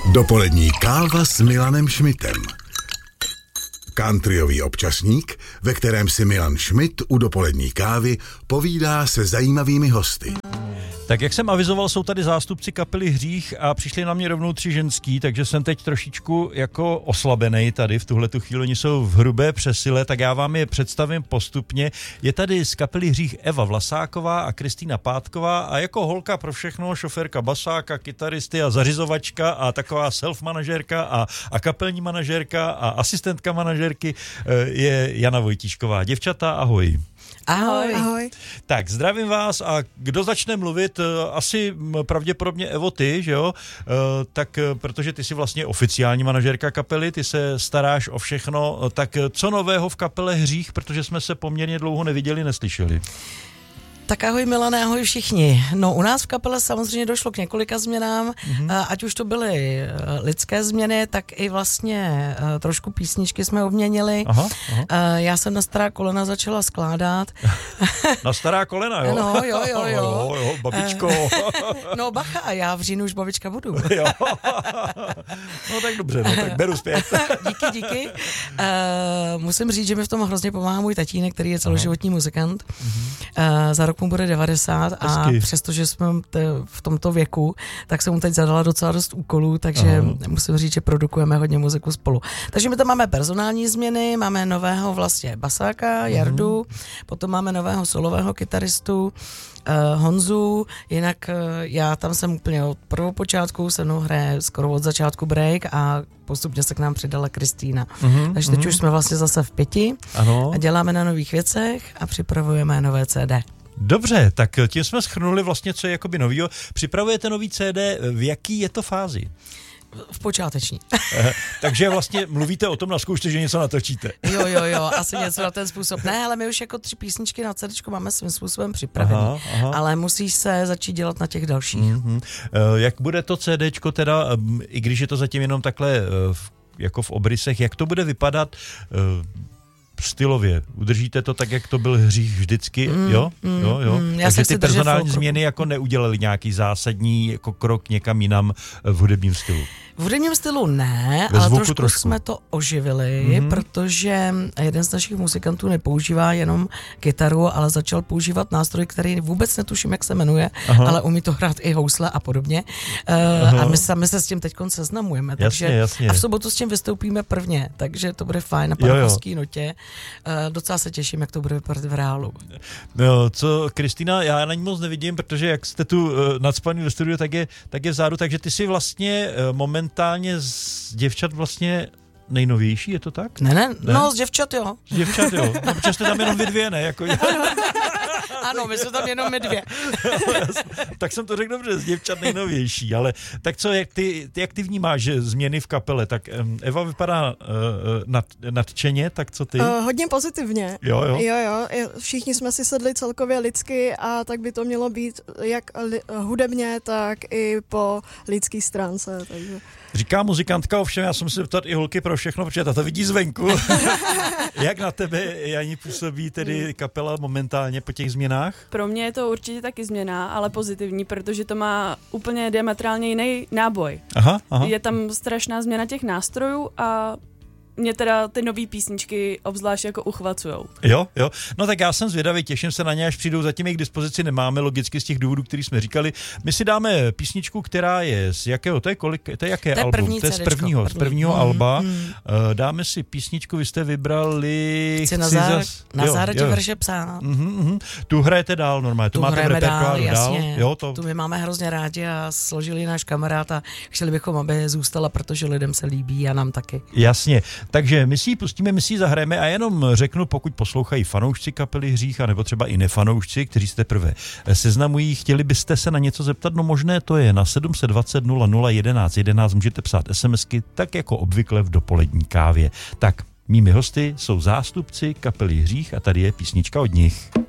Dopolední káva s Milanem Šmitem. Countryový občasník, ve kterém si Milan Šmit u dopolední kávy povídá se zajímavými hosty. Tak jak jsem avizoval, jsou tady zástupci kapely Hřích a přišli na mě rovnou 3 ženský, takže jsem teď trošičku jako oslabenej tady v tuhletu chvíli. Oni jsou v hrubé přesile, tak já vám je představím postupně. Je tady z kapely Hřích Eva Vlasáková a Kristýna Pátková a jako holka pro všechno, šoférka basáka, kytaristy a zařizovačka a taková self-manažérka a kapelní manažérka a asistentka manažérky je Jana Vojtíšková. Děvčata, ahoj. Ahoj. Ahoj. Tak, zdravím vás a kdo začne mluvit, asi pravděpodobně Evo ty, že jo? Tak, protože ty jsi vlastně oficiální manažerka kapely, ty se staráš o všechno, tak co nového v kapele Hřích, protože jsme se poměrně dlouho neviděli, neslyšeli. Tak ahoj Milane, ahoj všichni. No u nás v kapele samozřejmě došlo k několika změnám, ať už to byly lidské změny, tak i vlastně trošku písničky jsme obměnili. Aha. Já jsem na stará kolena začala skládat. Na stará kolena, jo? No, jo. Babičko. No bacha, já v říjnu už babička budu. Jo. No tak dobře, tak beru zpět. Díky. Musím říct, že mi v tom hrozně pomáhá můj tatínek, který je celoživotní muzikant. Za rok mu bude 90 a přestože jsme v tomto věku, tak jsem mu teď zadala docela dost úkolů, takže musím říct, že produkujeme hodně muziku spolu. Takže my tam máme personální změny, máme nového vlastně basáka, Jardu, potom máme nového solového kytaristu, Honzu, jinak já tam jsem úplně od prvopočátku, se mnou hraje skoro od začátku break a postupně se k nám přidala Kristýna. Takže teď už jsme vlastně zase v 5 a děláme na nových věcech a připravujeme nové CD. Dobře, tak tím jsme shrnuli vlastně, co je jakoby novýho. Připravujete nový CD, v jaký je to fázi? V počáteční. Takže vlastně mluvíte o tom na zkoušce, že něco natočíte. Jo, asi něco na ten způsob. Ne, ale my už jako 3 písničky na CDčku máme svým způsobem připravený, ale musíš se začít dělat na těch dalších. Jak bude to CDčko teda, i když je to zatím jenom takhle jako v obrysech, jak to bude vypadat stylově? Udržíte to tak, jak to byl Hřích vždycky? Jo. Takže ty personální změny jako neudělali nějaký zásadní jako krok někam jinam v hudebním stylu? V hudebním stylu ne, ale trošku jsme to oživili, protože jeden z našich muzikantů nepoužívá jenom kytaru, ale začal používat nástroj, který vůbec netuším, jak se jmenuje, ale umí to hrát i housle a podobně. A my sami se s tím teďkon seznamujeme. Jasně. A v sobotu s tím vystoupíme prvně, takže to bude fajn na Parkovské notě. Docela se těším, jak to bude vypadat v reálu. No, co Kristýna, já na ní moc nevidím, protože jak jste tu nadspaný do studiu, tak je vzadu, takže ty si vlastně momentálně z děvčat vlastně nejnovější, je to tak? Ne? No z děvčat jo. No, protože jste tam jenom vy 2, ne? Jako... Ano, my jsme tam jenom my 2. Tak jsem to řekl dobře, z děvčat nejnovější, ale tak co, jak ty vnímáš že změny v kapele? Tak Eva vypadá nadšeně, tak co ty? Hodně pozitivně. Jo. Všichni jsme si sedli celkově lidsky a tak by to mělo být jak hudebně, tak i po lidský stránce. Takže. Říká muzikantka, ovšem já jsem si ptat i holky pro všechno, protože ta to vidí zvenku. Jak na tebe, Jani, působí tedy kapela momentálně po těch změnách? Pro mě je to určitě taky změna, ale pozitivní, protože to má úplně diametrálně jiný náboj. Aha. Je tam strašná změna těch nástrojů a mě teda ty nový písničky obzvlášť jako uchvacujou. Jo. No tak já jsem zvědavý, těším se na ně, až přijdou, zatím je k dispozici nemáme, logicky z těch důvodů, který jsme říkali. My si dáme písničku, která je z jakého, to je jaké album? To je z prvního alba. Dáme si písničku, vy jste vybrali... Chci na zárodě verše psát. Tu hrajete dál normálně, tu máte v repertoáru dál. Jo, tu my máme hrozně rádi a složili náš kamarád a chtěli bychom, aby zůstala, protože lidem se líbí a nám taky. Jasně. Takže my si ji pustíme, my si ji zahrajeme a jenom řeknu, pokud poslouchají fanoušci kapely Hřích, nebo třeba i nefanoušci, kteří se teprve seznamují, chtěli byste se na něco zeptat, no možné to je na 720 00 11 11, můžete psát SMSky, tak jako obvykle v dopolední kávě. Tak mými hosty jsou zástupci kapely Hřích a tady je písnička od nich.